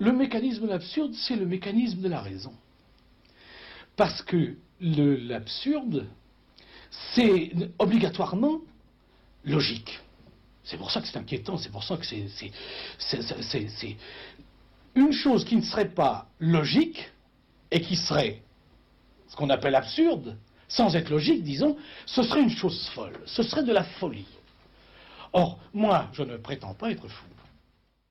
le mécanisme de l'absurde, c'est le mécanisme de la raison. Parce que l'absurde, c'est obligatoirement logique. C'est pour ça que c'est inquiétant, c'est pour ça que c'est une chose qui ne serait pas logique et qui serait ce qu'on appelle absurde, sans être logique, disons, ce serait une chose folle, ce serait de la folie. Or, moi, je ne prétends pas être fou.